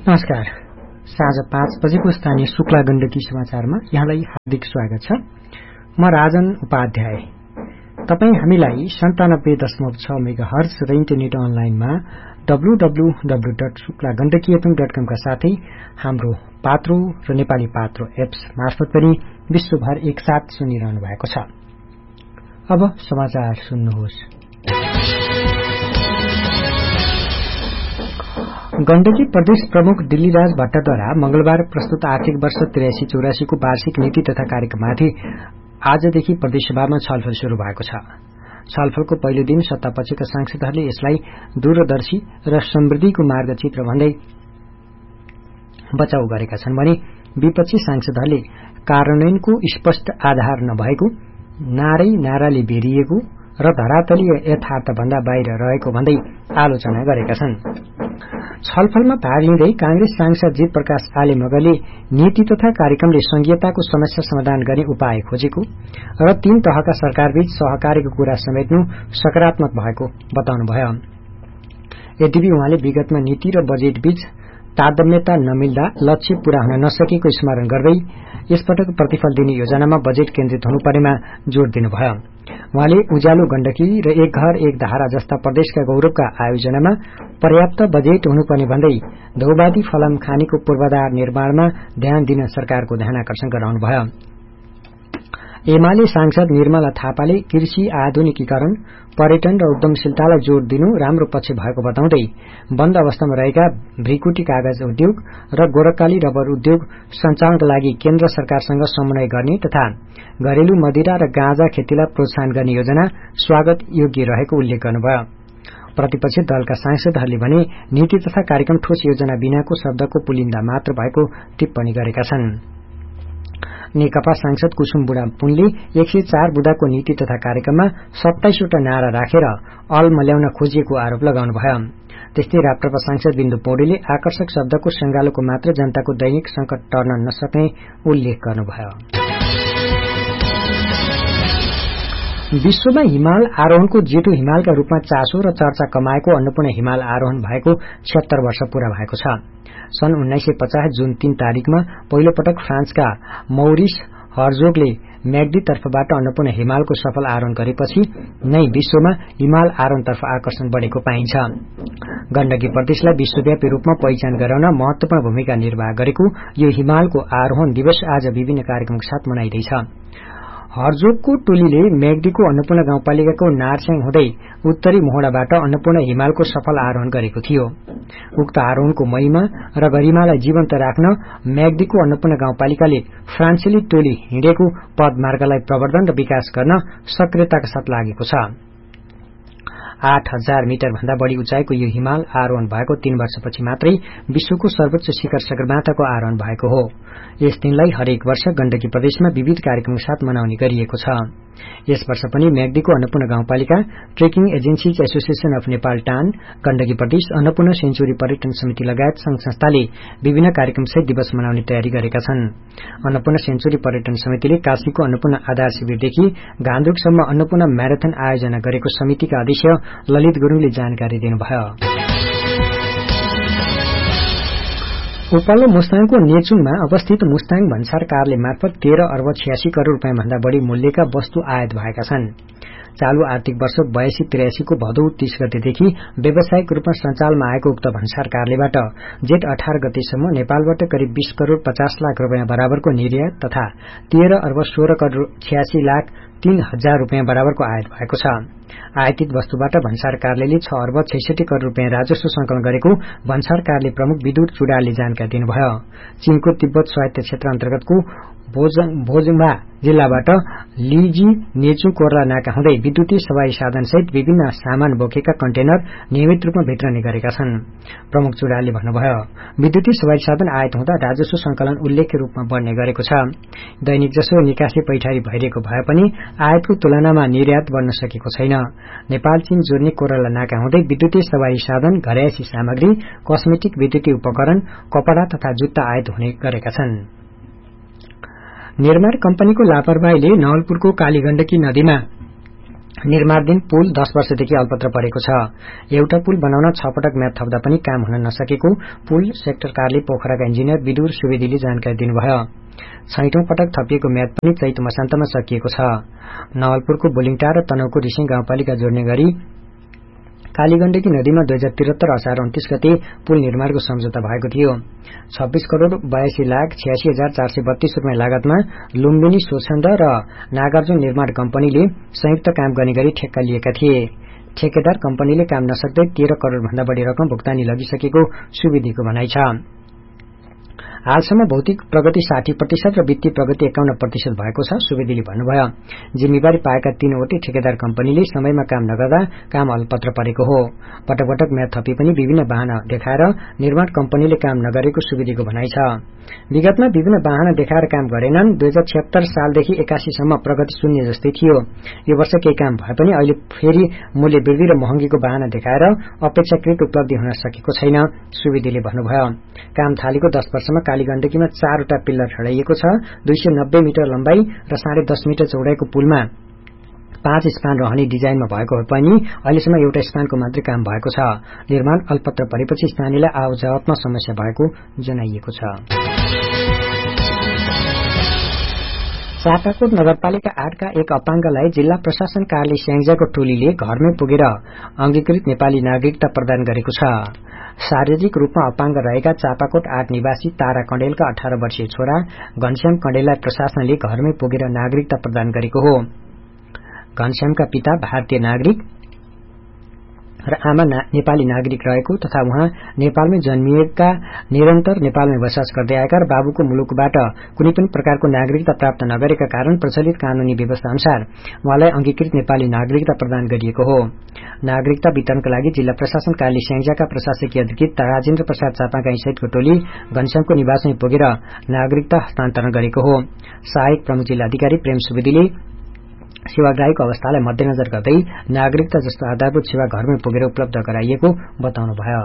नमस्कार। साँझ 5 बजेको स्थानीय शुक्ला गण्डकी समाचारमा यहाँलाई हार्दिक स्वागत छ। म राजन उपाध्याय। तपाई हामीलाई 97.6 मेगाहर्ज र इन्टरनेट अनलाइनमा www.शुक्लागण्डकीfm.com का साथै हाम्रो पात्रो र नेपाली पात्रो एप्स मार्फत पनि विश्वभर एकसाथ सुनिरहनु भएको छ। अब समाचार सुन्नुहोस्। गण्डकी प्रदेश प्रमुख दिल्लीराज भट्टद्वारा मंगलबार प्रस्तुत आर्थिक वर्ष 83-84 को वार्षिक नीति तथा कार्यक्रममाथि आजदेखि प्रदेशसभामा छलफल शुरू भएको छ। छलफलको पहिलो दिन सत्तापक्षका सांसदहरूले यसलाई दूरदर्शी र समृद्धिको मार्गचित्र भन्दै बचाउ गरेका छन् भने विपक्षी सांसदहरूले कार्यान्वयनको स्पष्ट आधार नभएको, नाराले बेरिएको र धरातलीय यथार्थ भन्दा बाहिर रहेको भन्दै आलोचना गरेका छन्। छलफलमा भाग लिँदै कांग्रेस सांसद जीत प्रकाश आले मगरले नीति तथा कार्यक्रमले संघीयताको समस्या समाधान गर्ने उपाय खोजेको र 3 तहका सरकारबीच सहकारीको कुरा समेट्नु सकारात्मक भएको बताउनुभयो। यद्यपि उहाँले विगतमा नीति र बजेट बीच तारतम्यता नमिल्दा लक्ष्य पूरा हुन नसकेको स्मरण गर्दै यसपटक प्रतिफल दिने योजनामा बजेट केन्द्रित हुनुपर्नेमा जोड़ दिनुभयो। उहाँले उज्यालो गण्डकी र एक घर एक धारा जस्ता प्रदेशका गौरवका आयोजनामा पर्याप्त बजेट हुनुपर्ने भन्दै धौबादी फलाम खानीको पूर्वाधार निर्माणमा ध्यान दिन सरकारको ध्यानाकर्षण गराउनुभयो। एमाले सांसद निर्मला थापाले कृषि आधुनिकीकरण, पर्यटन र उद्यमशीलतालाई जोड़ दिनु राम्रो पक्ष भएको बताउँदै बन्द अवस्थामा रहेका भ्रिकुटी कागज उद्योग र गोरखकाली रबर उद्योग सञ्चालनका लागि केन्द्र सरकारसँग समन्वय गर्ने तथा घरेलु मदिरा र गाँजा खेतीलाई प्रोत्साहन गर्ने योजना स्वागत योग्य रहेको उल्लेख गर्नुभयो। प्रतिपक्षी दलका सांसदहरूले भने नीति तथा कार्यक्रम ठोस योजना बिनाको शब्दको पुलिन्दा मात्र भएको टिप्पणी गरेका छन्। नेकपा सांसद कुसुम बुढा पुनले 104 बुँदाको नीति तथा कार्यक्रममा 27 वटा नारा राखेर अलमल्याउन खोजिएको आरोप लगाउनुभयो। त्यस्तै राप्रपा सांसद बिन्दु पौडेलले आकर्षक शब्दको संगालोको मात्र जनताको दैनिक संकट टर्न नसक्ने उल्लेख गर्नुभयो। विश्वमा हिमाल आरोहणको जेठो हिमालका रूपमा चासो र चर्चा कमाएको अन्नपूर्ण हिमाल आरोहण भएको 76 वर्ष पूरा भएको छ। सन् 1950 जुन 3 तारिकमा पहिलो पटक फ्रान्सका मौरिस हर्जोगले म्याग्दी तर्फबाट अन्नपूर्ण हिमालको सफल आरोहण गरेपछि नै विश्वमा हिमाल आरोहणतर्फ आकर्षण बढेको पाइन्छ। गण्डकी प्रदेशलाई विश्वव्यापी रूपमा पहिचान गराउन महत्वपूर्ण भूमिका निर्वाह गरेको यो हिमालको आरोहण दिवस आज विभिन्न कार्यक्रमका साथ मनाइँदैछ। हर्जोगको टोलीले म्याग्दीको अन्नपूर्ण गाउँपालिकाको नारस्याङ हुँदै उत्तरी मोहडाबाट अन्नपूर्ण हिमालको सफल आरोहण गरेको थियो। उक्त आरोहणको महिमा र गरिमालाई जीवन्त राख्न म्याग्दीको अन्नपूर्ण गाउँपालिकाले फ्रान्सेली टोली हिँडेको पदमार्गलाई प्रवर्धन र विकास गर्न सक्रियताका साथ लागेको छ। 8000 मिटर भन्दा बढ़ी उचाइको यो हिमाल आरोहण भएको 3 वर्षपछि मात्रै विश्वको सर्वोच्च शिखर सगरमाथाको आरोहण भएको हो। यस दिनलाई हरेक वर्ष गण्डकी प्रदेशमा विविध कार्यक्रमका साथ मनाउने गरिएको छ। यस वर्ष पनि म्याग्दीको अन्नपूर्ण गाउँपालिका, trekking agencies association of Nepal टान, गण्डकी प्रदेश अन्नपूर्ण सेन्चुरी पर्यटन समिति लगायत संघ संस्थाले विभिन्न कार्यक्रमसहित दिवस मनाउने तयारी गरेका छन्। अन्नपूर्ण सेन्चुरी पर्यटन समितिले काशीको अन्नपूर्ण आधार शिविरदेखि गान्तोकसम्म अन्नपूर्ण म्याराथन आयोजना गरेको समितिका अध्यक्ष ललित गुरुङले जानकारी दिनुभयो। उपल्लो मुस्ताङको नेचुङमा अवस्थित मुस्ताङ भन्सार कार्यालय मार्फत 13 अर्ब 86 करोड़ रूपियाँ भन्दा बढ़ी मूल्यका वस्तु आयात भएका छन्। चालू आर्थिक वर्ष 82-83 को भदौ 30 गतेदेखि व्यावसायिक रूपमा सञ्चालनमा आएको उक्त भन्सार कार्यालयबाट जेठ 18 गतेसम्म नेपालबाट करिब 20 करोड़ 50 लाख रूपियाँ बराबरको निर्यात तथा 13 अर्ब 16 करोड़ 86 लाख 3 हजार रूपियाँ बराबरको आयात भएको छ। आयातित वस्तुबाट भन्सार कार्यालयले 6 अर्ब 66 करोड़ रूपियाँ राजस्व संकलन गरेको भन्सार कार्यालय प्रमुख विद्युत चुडालले जानकारी दिनुभयो। चीनको तिब्बत स्वायत्त क्षेत्र अन्तर्गतको भोजंबा जिल्लाबाट लिजी नेचु कोर्ला नाका हुँदै विद्युतीय सवारी साधन सहित विभिन्न सामान बोकेका कन्टेनर नियमित रूपमा भित्रने गरेका छन्। प्रमुख चुडालले भन्नुभयो, विद्युतीय सवारी साधन आयात हुँदा राजस्व संकलन उल्लेख्य रूपमा बढ्ने गरेको छ। दैनिक जसो निकासी पैठारी भइरहेको भए पनि आयातको तुलनामा निर्यात बढ्न सकेको छैन। नेपाल चीन जोड्ने कोरला नाका हुँदै विद्युतीय सवारी साधन, घरयासी सामग्री, कस्मेटिक, विद्युतीय उपकरण, कपड़ा तथा जुत्ता आयात हुने गरेका छन्। निर्माण कम्पनीको लापरवाहीले नवलपुरको कालीगण्डकी नदीमा निर्माणाधीन पुल 10 वर्षदेखि अल्पत्र परेको छ। एउटा पुल बनाउन 6 पटक म्याद थप्दा पनि काम हुन नसकेको पुल सेक्टर कार्यालय पोखराका इन्जिनियर विदुर सुवेदीले जानकारी दिनुभयो। 6औं पटक थपिएको म्याद पनि चैत मसान्तमा सकिएको छ। नवलपुरको बोलिङटार र तनहुको रिसिङ गाउँपालिका जोड्ने गरी कालीगण्डकी नदीमा 2073 असार 29 गते पुल निर्माणको सम्झौता भएको थियो। 26 करोड़ 82 लाख 86,432 रुपियाँ लागतमा लुम्बिनी सोछन्द र नागार्जुन निर्माण कम्पनीले संयुक्त काम गर्ने गरी ठेक्का लिएका थिए। ठेकेदार कम्पनीले काम नसक्दै 13 करोड़ भन्दा बढ़ी रकम भुक्तानी लगिसकेको सुवेदीको भनाइ छ। हालसम्म भौतिक प्रगति 60% र वित्तीय प्रगति 51% भएको छ। सुवेदीले भन्नुभयो, जिम्मेवारी पाएका 3वटै ठेकेदार कम्पनीले समयमा काम नगर्दा काम अल्पत्र परेको हो। पटक पटक म्याद थपे पनि विभिन्न बहाना देखाएर निर्माण कम्पनीले काम नगरेको सुवेदीको भनाइ छ। विगतमा विभिन्न बहाना देखाएर काम गरेनन्। 2076 सालदेखि 81 सम्म प्रगति शून्य जस्तै थियो। यो वर्ष केही काम भए पनि अहिले फेरि मूल्य वृद्धि र महँगीको बहाना देखाएर अपेक्षाकृत उपलब्धि हुन सकेको छैन। सुवेदीले भन्नुभयो, काम थालेको 10 वर्षमा कालीगण्डकीमा 4वटा पिल्लर चढाइएको छ। 290 मिटर लम्बाई र 10.5 मिटर चौडाइको पुलमा 5 स्पान रहने डिजाइनमा भएको हो पनि अहिलेसम्म एउटा स्पानको मात्रै काम भएको छ। निर्माण अल्पत्र परेपछि स्थानीयलाई आवजावतमा समस्या भएको जनाइएको छ। चापाकोट नगरपालिका 8 का एक अपाङ्गलाई जिल्ला प्रशासन कार्यालय स्याङ्जाको टोलीले घरमै पुगेर अंगीकृत नेपाली नागरिकता प्रदान गरेको छ। शारीरिक रूपमा अपाङ्ग रहेका चापाकोट 8 निवासी तारा कण्डेलका 18 वर्षीय छोरा घनश्याम कण्डेललाई प्रशासनले घरमै पुगेर नागरिकता प्रदान गरेको हो। घनश्यामका पिता भारतीय नागरिक र आमा नेपाली नागरिक रहेको तथा उहाँ नेपालमै जन्मिएका निरन्तर नेपालमै बसोबास गर्दै आएका र बाबुको मुलुकबाट कुनै पनि प्रकारको नागरिकता प्राप्त नगरेका कारण प्रचलित कानूनी व्यवस्था अनुसार उहाँलाई अंगीकृत नेपाली नागरिकता प्रदान गरिएको हो। नागरिकता वितरणका लागि जिल्ला प्रशासन कार्यालय स्याङ्जाका प्रशासकीय अधिकृत राजेन्द्र प्रसाद चापागाई सहितको टोली घनश्यामको निवासमै पुगेर नागरिकता हस्तान्तरण गरेको हो। सहायक प्रमुख जिल्ला अधिकारी प्रेम सुवेदीले सेवाग्राहीको अवस्थालाई मध्यनजर गर्दै नागरिकता जस्तो आधारभूत सेवा घरमै पुगेर उपलब्ध गराइएको बताउनुभयो।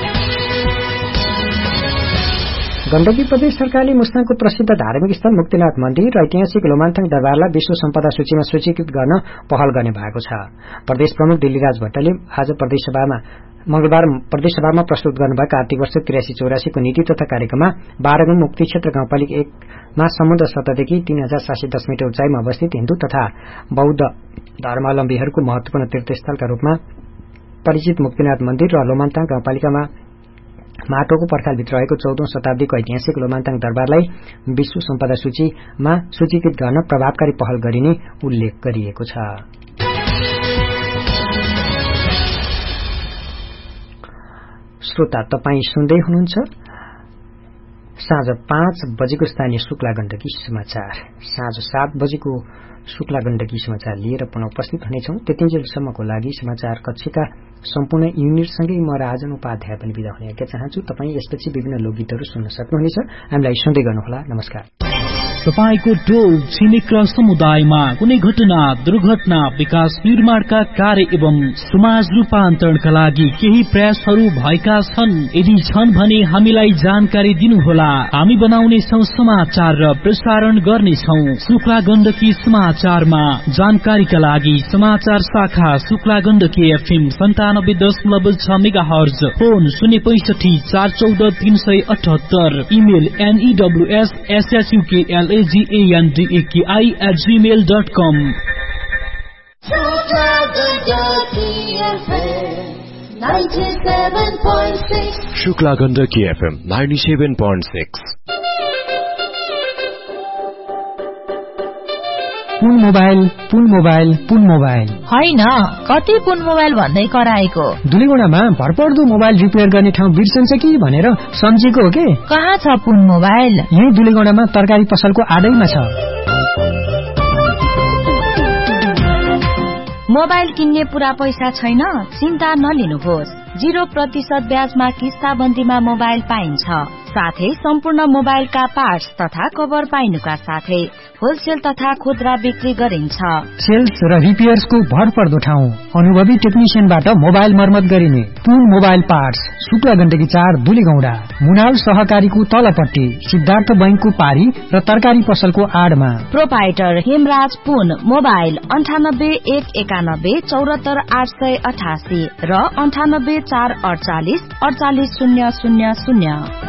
गण्डकी प्रदेश सरकारले मुस्ताङको प्रसिद्ध धार्मिक स्थल मुक्तिनाथ मन्दिर र ऐतिहासिक लोमान्थाङ दरबारलाई विश्व सम्पदा सूचीमा सूचीकृत गर्न पहल गर्ने भएको छ। प्रदेश प्रमुख दिल्लीराज भट्टले आज मंगलबार प्रदेशसभामा प्रस्तुत गर्नुभएको आर्थिक वर्ष 83-84 को नीति तथा कार्यक्रममा 12 गाउँ मुक्ति क्षेत्र गाउँपालिका 1 मा समुद्र सतहदेखि 3710 मिटर उचाइमा अवस्थित हिन्दू तथा बौद्ध धर्मावलम्बीहरूको महत्वपूर्ण तीर्थस्थलका रूपमा परिचित मुक्तिनाथ मन्दिर र लोमान्ताङ गाउँपालिकामा माटोको पर्खालभित्र रहेको 14औं शताब्दीको ऐतिहासिक लोमान्ताङ दरबारलाई विश्व सम्पदा सूचीमा सूचीकृत गर्न प्रभावकारी पहल गरिने उल्लेख गरिएको छ। श्रोता, तपाई सुन्दै हुनुहुन्छ साँझ 5 बजेको स्थानीय शुक्ला गण्डकी समाचार। साँझ 7 बजेको शुक्ला गण्डकी समाचार लिएर पुनः उपस्थित हुनेछौं। त्यतिन्जेलसम्मको लागि समाचार कक्षका सम्पूर्ण युनिटसँगै म राजन उपाध्याय पनि बिदा हुने आज्ञा चाहन्छु। तपाई यसपछि विभिन्न लोकगीतहरू सुन्न सक्नुहुनेछ। हामीलाई सुन्दै गर्नुहोला। नमस्कार। तपाईको टोल छिमेक र समुदायमा कुनै घटना, दुर्घटना, विकास निर्माणका कार्य एवं समाज रूपान्तरणका लागि केही प्रयासहरू भएका छन्? यदि छन् भने हामीलाई जानकारी दिनुहोला। हामी बनाउने छौं समाचार र प्रसारण गर्नेछौं शुक्ला गण्डकी समाचारमा। जानकारीका लागि समाचार शाखा Shukla Gandaki FM 97.6 megahertz, phone 065 414 378, email news@gmail.com। Shukla Gandaki FM 97.6। पुन मोबाइल होइन, कति पुन मोबाइल भन्दै कराएको? दुलीगुडामा भरपर्दो मोबाइल रिपेयर गर्ने ठाउँ बिर्सन्छ कि भनेर सम्झेको हो के? कहाँ छ पुन मोबाइल? यही दुलीगुडामा तरकारी पसलको आडैमा छ। मोबाइल किन्ने पूरा पैसा छैन? चिन्ता नलिनुहोस्। 0% ब्याजमा किस्ताबन्दीमा मोबाइल पाइन्छ। साथै सम्पूर्ण मोबाइलका पार्ट्स तथा कभर पाइनुका साथै होलसेल तथा खुद्रा बिक्री गरिन्छ। सेल्स र रिपेयर्सको भरपर्दो ठाउँ, अनुभवी टेक्निशियनबाट मोबाइल मर्मत गरिने पुन मोबाइल पार्ट्स, शुक्ला गण्डकी 4 दुलीगौडा, मुनाल सहकारीको तलपट्टि, सिद्धार्थ बैंकको पारी र तरकारी पसलको आडमा। प्रोपाइटर हेमराज पुन, मोबाइल 98 191 74 888 र 98 448 48 000।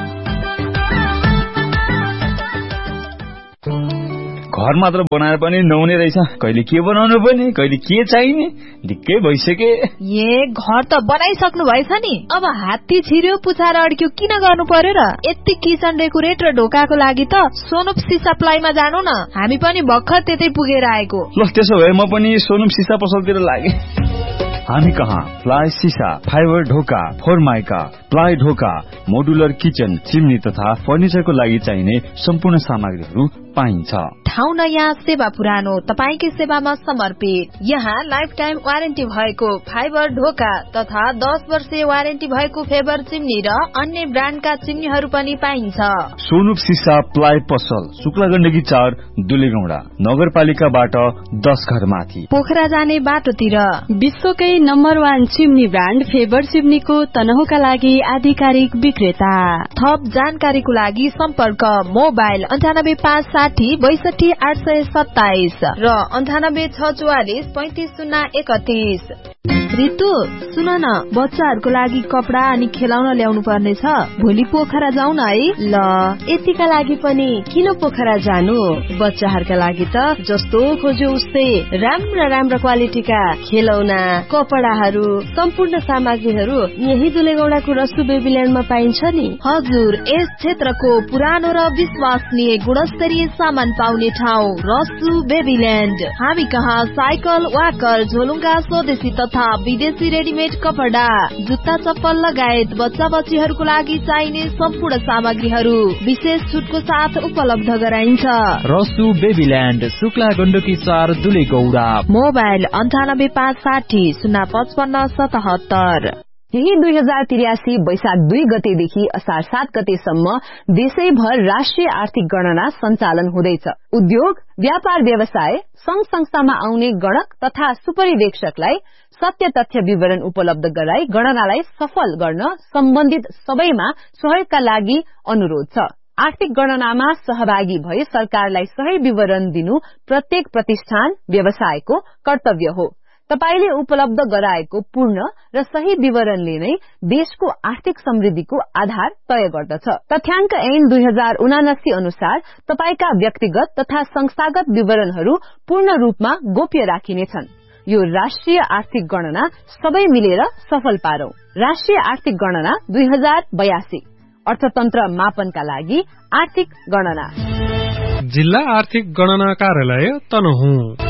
घर मात्र बनाएर पनि नहुने रहेछ, कहिले के बनाउनु पर्ने, कहिले के चाहिने, ढिक्कै भइसके। घर त बनाइसक्नु भएछ नि, अब हात्ती छिर्यो पुछाएर अड्क्यो किन गर्नु पर्यो र? यति किचन डेकोरेट र ढोकाको लागि त सोनुप सिसा प्लाईमा जानु न, हामी पनि भर्खर त्यतै पुगेर आएको। ल त्यसो भए म पनि सोनुप सिसा पसलतिर लागे। हामी कहाँ प्लाई सिसा, फाइबर ढोका, फोरमाइका, प्लाई ढोका, मोडुलर किचन, चिम्नी तथा फर्निचरको लागि चाहिने सम्पूर्ण सामग्रीहरू पाइन्छ। ठाउँ नयाँ, सेवा पुरानो, तपाईकै सेवामा समर्पित। यहाँ लाइफ टाइम वारेन्टी भएको फाइबर ढोका तथा 10 वर्षे वारेन्टी भएको फेबर चिम्नी र अन्य ब्रान्डका चिम्नीहरू पनि पाइन्छ। सोनुप सिसा प्लाई पसल, शुक्ला गण्डकी 4 दुलीगौडा, नगरपालिकाबाट 10 घर माथि, पोखरा जाने बाटोतिर। विश्वकै नम्बर 1 चिम्नी ब्रान्ड फेबर चिम्नीको तनहुका लागि आधिकारिक विक्रेता। थप जानकारीको लागि सम्पर्क मोबाइल 98 560 62 827 र 98 644 35 031। रितु सुन न, बच्चाहरूको लागि कपडा अनि खेलाउन ल्याउनु पर्ने छ, भोलि पोखरा जाऊ न है। ल यतिका लागि पनि किन पोखरा जानु, बच्चाहरूका लागि त जस्तो खोज्यो उस्तै राम्रा क्वालिटीका खेलौना, कपडाहरू, सम्पूर्ण सामग्रीहरू यही दुलेगौडाको रसु बेबील्यान्डमा पाइन्छ नि। हजुर, यस क्षेत्रको पुरानो र विश्वसनीय गुणस्तरीय सामान पाउने ठाउँ रसु बेबील्यान्ड। हामी कहाँ साइकल, वाकर, झोलुङ्गा, स्वदेशी तथा विदेशी रेडिमेड कपडा, जुत्ता, चप्पल लगायत बच्चा बच्चीहरूको लागि चाहिने सम्पूर्ण सामग्रीहरू विशेष छुटको साथ उपलब्ध गराइन्छ। रसु बेबील्यान्ड, शुक्ला गण्डकी 4 दुलेगौडा। मोबाइल 98 560 055 77। यही 2083 वैशाख 2 गतेदेखि असार 7 गतेसम्म देशैभर राष्ट्रिय आर्थिक गणना सञ्चालन हुँदैछ। उद्योग, व्यापार व्यवसाय, संघ संस्थामा आउने गणक तथा सुपरिवेक्षकलाई सत्य तथ्य विवरण उपलब्ध गराई गणनालाई सफल गर्न सम्बन्धित सबैमा सहयोगका लागि अनुरोध छ। आर्थिक गणनामा सहभागी भई सरकारलाई सही विवरण दिनु प्रत्येक प्रतिष्ठान, व्यवसायको कर्तव्य हो। तपाईले उपलब्ध गराएको पूर्ण र सही विवरणले नै देशको आर्थिक समृद्धिको आधार तय गर्दछ। तथ्याङ्क ऐन 2079 अनुसार तपाईका व्यक्तिगत तथा संस्थागत विवरणहरू पूर्ण रूपमा गोप्य राखिनेछन्। यो राष्ट्रिय आर्थिक गणना सबै मिलेर सफल पारौं। राष्ट्रिय आर्थिक गणना 2082, अर्थतन्त्र मापनका लागि आर्थिक गणना। जिल्ला आर्थिक गणना कार्यालय तनहुँ।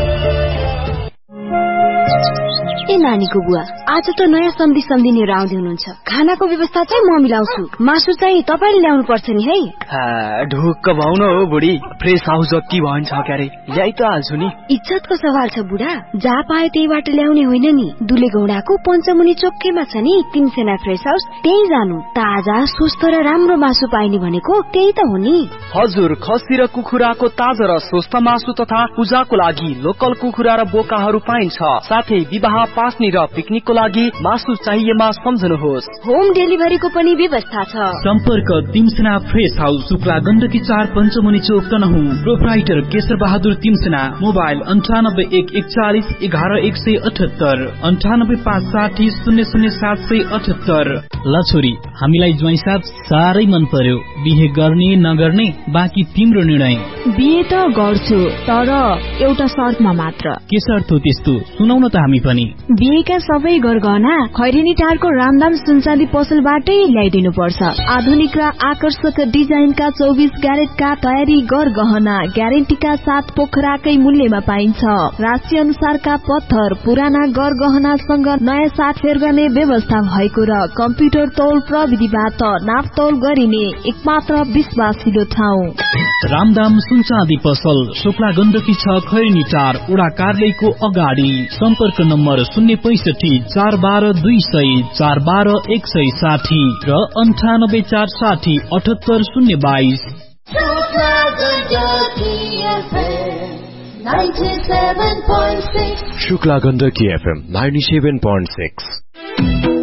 ए नानीको बुवा, आज त नयाँ सम्धी लिएर आउँदै हुनुहुन्छ। खानाको व्यवस्था चाहिँ म मिलाउँछु, मासु चाहिँ तपाईले ल्याउनु पर्छ नि है। ढुक्क भाउ न हो बुढी, फ्रेस हाउस जति भन्छ क्यारे ल्याइ त हाल्छु नि। इज्जतको सवाल छ बुढा, जहाँ पाए त्यहीबाट ल्याउने होइन नि। दुलेगौडाको पञ्चमुनि चोकैमा छ नि तिनसेना फ्रेस हाउस, त्यही जानु। ताजा, स्वस्थ र राम्रो मासु पाइने भनेको त्यही त हो नि। हजुर, खसी र कुखुराको ताजा र स्वस्थ मासु तथा पूजाको लागि लोकल कुखुरा र बोकाहरू पाइन्छ। साथै विवाह, पास्नी र पिकनिकको लागि मासु चाहिएमा सम्झनुहोस्। होम डेलिभरीको पनि व्यवस्था छ। सम्पर्क तिमसेना फ्रेस हाउस, शुक्ला गण्डकी 4 पञ्चमुनि चोक तनहुँ। प्रोप्राइटर केशर बहादुर तिमसेना। मोबाइल 98 141 11 178 98 560 00 778। ल छोरी, हामीलाई ज्वाइँ साथ साह्रै मन पर्यो। बिहे गर्ने नगर्ने बाँकी तिम्रो निर्णय। बिहे त गर्छु, तर एउटा शर्तमा मात्र। के शर्त हो त्यस्तो, सुनाउन त हामी पनि। बिहेका सबै गरगहना खैरेनी टारको रामदाम सुनचाँदी पसलबाटै ल्याइदिनु पर्छ। आधुनिक र आकर्षक डिजाइनका 24 क्यारेटका तयारी गरगहना ग्यारेन्टीका साथ पोखराकै मूल्यमा पाइन्छ। राशि अनुसारका पत्थर, पुराना गरगहनासँग नयाँ साटफेर गर्ने व्यवस्था भएको र कम्प्युटर तौल प्रविधिबाट नापतौल गरिने एकमात्र विश्वासिलो ठाउँ रामदाम सुनचाँदी पसल, शुक्ला गण्डकी 6 खैरेनी टार, वडा कार्यालयको अगाडि। सम्पर्क नम्बर 065 412 200 412 160 र 98 460 78 022। Shukla Gandaki FM 97.6